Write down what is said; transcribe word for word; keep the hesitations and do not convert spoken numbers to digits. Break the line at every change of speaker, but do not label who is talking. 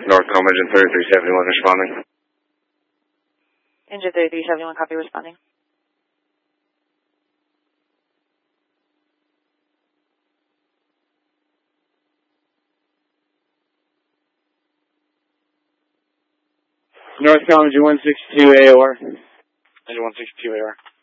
North Coma, engine thirty-three seventy-one responding.
Engine thirty-three seventy-one, copy, responding.
North Coma, engine one sixty-two A O R.
Engine one sixty-two A O R.